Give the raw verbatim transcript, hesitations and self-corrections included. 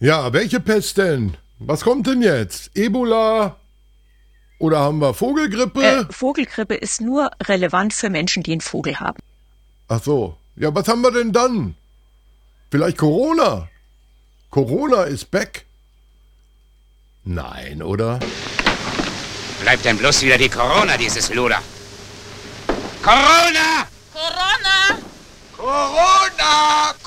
Ja, welche Pest denn? Was kommt denn jetzt? Ebola? Oder haben wir Vogelgrippe? Äh, Vogelgrippe ist nur relevant für Menschen, die einen Vogel haben. Ach so. Ja, was haben wir denn dann? Vielleicht Corona? Corona ist back? Nein, oder? Bleibt denn bloß wieder die Corona, dieses Luder? Corona! Corona! Corona!